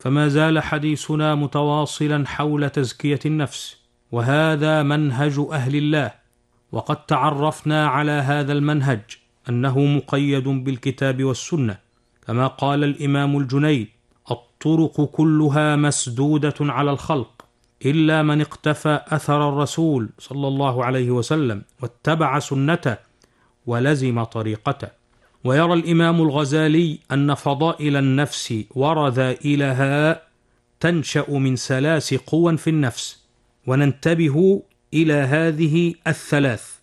فما زال حديثنا متواصلا حول تزكية النفس، وهذا منهج أهل الله، وقد تعرفنا على هذا المنهج أنه مقيد بالكتاب والسنة، كما قال الإمام الجنيد: الطرق كلها مسدودة على الخلق إلا من اقتفى أثر الرسول صلى الله عليه وسلم واتبع سنته ولزم طريقته. ويرى الإمام الغزالي أن فضائل النفس ورذائلها تنشأ من 3 قوى في النفس، وننتبه إلى هذه الثلاث: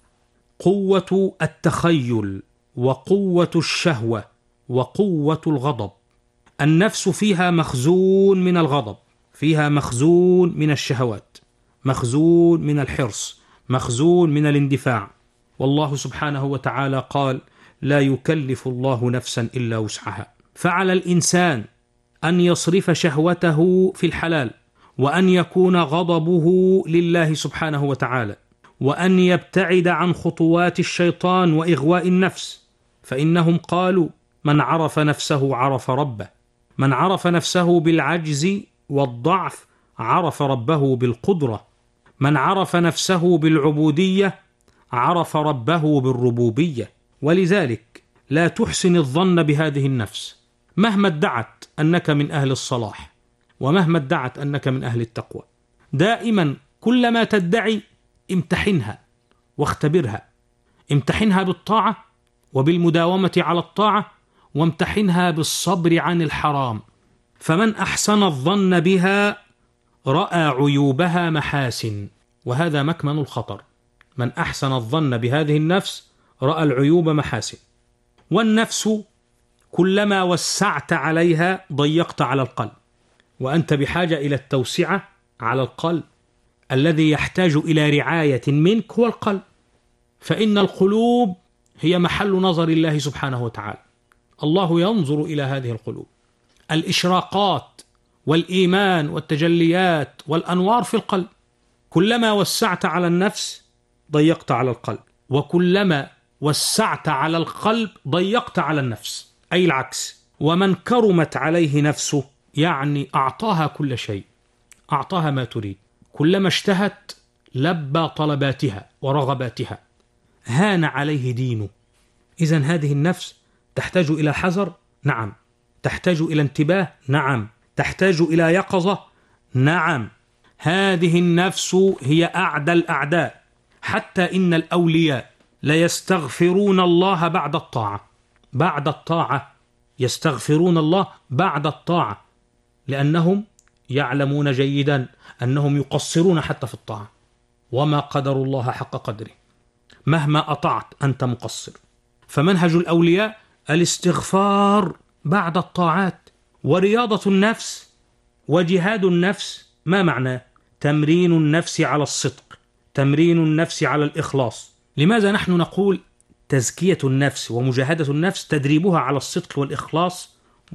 قوة التخيل، وقوة الشهوة، وقوة الغضب. النفس فيها مخزون من الغضب، فيها مخزون من الشهوات، مخزون من الحرص، مخزون من الاندفاع. والله سبحانه وتعالى قال: لا يكلف الله نفسا إلا وسعها. فعلى الإنسان أن يصرف شهوته في الحلال، وأن يكون غضبه لله سبحانه وتعالى، وأن يبتعد عن خطوات الشيطان وإغواء النفس، فإنهم قالوا: من عرف نفسه عرف ربه. من عرف نفسه بالعجز والضعف عرف ربه بالقدرة. من عرف نفسه بالعبودية عرف ربه بالربوبية. ولذلك لا تحسن الظن بهذه النفس مهما ادعت أنك من أهل الصلاح، ومهما ادعت أنك من أهل التقوى. دائما كلما تدعي امتحنها واختبرها، امتحنها بالطاعة وبالمداومة على الطاعة، وامتحنها بالصبر عن الحرام. فمن أحسن الظن بها رأى عيوبها محاسن، وهذا مكمن الخطر. من أحسن الظن بهذه النفس رأى العيوب محاسن. والنفس كلما وسعت عليها ضيقت على القلب، وأنت بحاجة إلى التوسعة على القلب. الذي يحتاج إلى رعاية منك هو القلب، فإن القلوب هي محل نظر الله سبحانه وتعالى. الله ينظر إلى هذه القلوب. الإشراقات والإيمان والتجليات والأنوار في القلب. كلما وسعت على النفس ضيقت على القلب، وكلما وسعت على القلب ضيقت على النفس، أي العكس. ومن كرمت عليه نفسه يعني أعطاها كل شيء، أعطاها ما تريد، كلما اشتهت لبى طلباتها ورغباتها، هان عليه دينه. إذن هذه النفس تحتاج إلى حذر، نعم. تحتاج إلى انتباه، نعم. تحتاج إلى يقظة، نعم. هذه النفس هي أعدى الأعداء، حتى إن الأولياء ليستغفرون الله بعد الطاعة. بعد الطاعة يستغفرون الله بعد الطاعة، لأنهم يعلمون جيدا أنهم يقصرون حتى في الطاعة، وما قدر الله حق قدره. مهما أطعت أنت مقصر. فمنهج الأولياء الاستغفار بعد الطاعات. ورياضة النفس وجهاد النفس ما معناه؟ تمرين النفس على الصدق، تمرين النفس على الإخلاص. لماذا نحن نقول تزكية النفس ومجاهدة النفس تدريبها على الصدق والإخلاص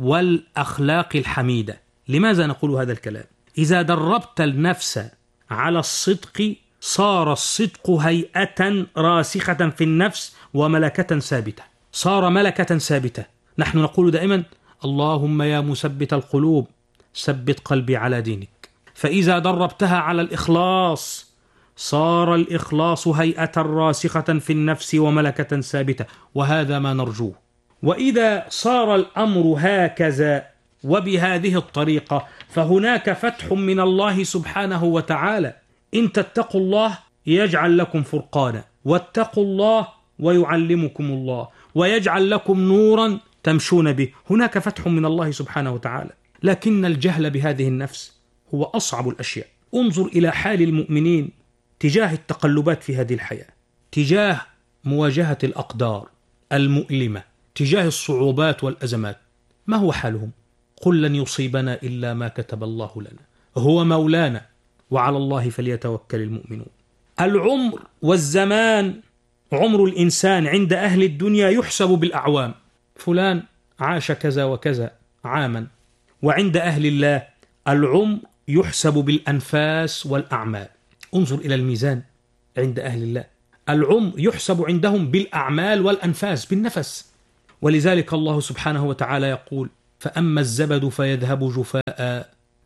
والأخلاق الحميدة؟ لماذا نقول هذا الكلام؟ إذا دربت النفس على الصدق صار الصدق هيئة راسخة في النفس وملكة ثابتة، صار ملكة ثابتة. نحن نقول دائما: اللهم يا مثبت القلوب ثبت قلبي على دينك. فإذا دربتها على الإخلاص صار الإخلاص هيئة راسخة في النفس وملكة ثابتة، وهذا ما نرجوه. وإذا صار الأمر هكذا وبهذه الطريقة فهناك فتح من الله سبحانه وتعالى. إن تتقوا الله يجعل لكم فرقانا، واتقوا الله ويعلمكم الله، ويجعل لكم نورا تمشون به. هناك فتح من الله سبحانه وتعالى. لكن الجهل بهذه النفس هو أصعب الأشياء. انظر إلى حال المؤمنين تجاه التقلبات في هذه الحياة، تجاه مواجهة الأقدار المؤلمة، تجاه الصعوبات والأزمات. ما هو حالهم؟ قل لن يصيبنا إلا ما كتب الله لنا، هو مولانا وعلى الله فليتوكل المؤمنون. العمر والزمان، عمر الإنسان عند أهل الدنيا يحسب بالأعوام، فلان عاش كذا وكذا عاما. وعند أهل الله العمر يحسب بالأنفاس والأعمال. انظر إلى الميزان عند أهل الله. العمر يحسب عندهم بالأعمال والأنفاس، بالنفس. ولذلك الله سبحانه وتعالى يقول: فأما الزبد فيذهب جفاء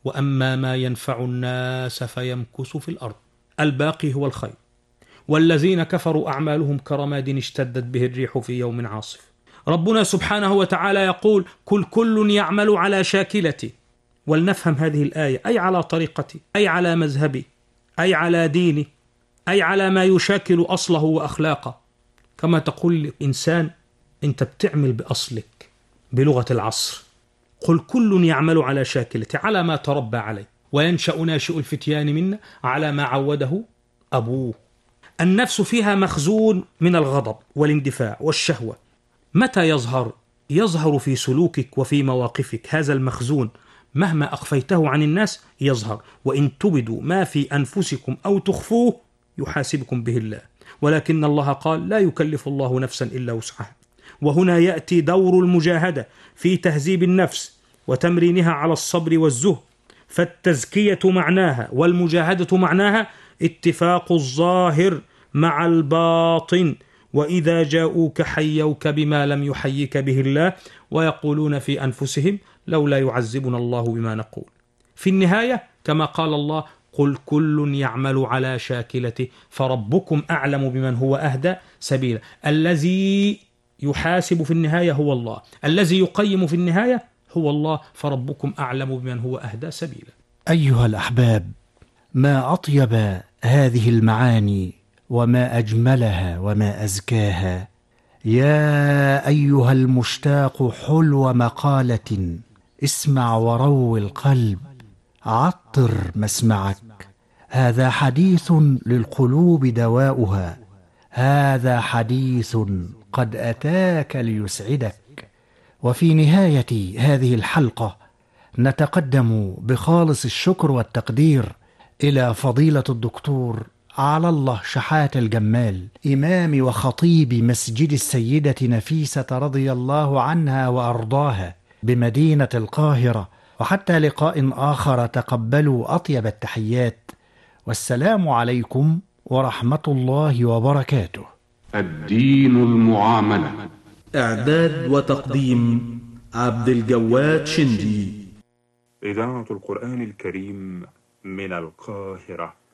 وأما ما ينفع الناس فيمكث في الأرض. الباقي هو الخير. والذين كفروا أعمالهم كرماد اشتدت به الريح في يوم عاصف. ربنا سبحانه وتعالى يقول: كل يعمل على شاكلته. ولنفهم هذه الآية، أي على طريقتي، أي على مذهبي، أي على ديني، أي على ما يشاكل أصله وأخلاقه. كما تقول الإنسان: أنت بتعمل بأصلك بلغة العصر. قل كل يعمل على شاكلته، على ما تربى عليه. وينشأ ناشئ الفتيان منا على ما عوده أبوه. النفس فيها مخزون من الغضب والاندفاع والشهوة. متى يظهر؟ يظهر في سلوكك وفي مواقفك. هذا المخزون مهما أخفيته عن الناس يظهر. وإن تبدوا ما في أنفسكم أو تخفوه يحاسبكم به الله. ولكن الله قال: لا يكلف الله نفسا إلا وسعها. وهنا يأتي دور المجاهدة في تهذيب النفس وتمرينها على الصبر والزهد. فالتزكية معناها والمجاهدة معناها اتفاق الظاهر مع الباطن. وإذا جاءوك حيوك بما لم يحيك به الله ويقولون في أنفسهم لولا يعذبنا الله بما نقول. في النهاية كما قال الله: قل كل يعمل على شاكلته فربكم أعلم بمن هو أهدى سبيلا. الذي يحاسب في النهاية هو الله، الذي يقيم في النهاية هو الله، فربكم أعلم بمن هو أهدى سبيلا. أيها الأحباب، ما أطيب هذه المعاني وما أجملها وما أزكاها. يا أيها المشتاق حلو مقالة، اسمع وروي القلب، عطر مسمعك. هذا حديث للقلوب دواؤها، هذا حديث قد أتاك ليسعدك. وفي نهاية هذه الحلقة نتقدم بخالص الشكر والتقدير إلى فضيلة الدكتور على الله شحات الجمال، إمام وخطيب مسجد السيدة نفيسة رضي الله عنها وأرضاها بمدينة القاهرة. وحتى لقاء آخر، تقبلوا أطيب التحيات، والسلام عليكم ورحمة الله وبركاته. الدين المعاملة. إعداد وتقديم عبد الجواد شندي. إذاعة القرآن الكريم من القاهرة.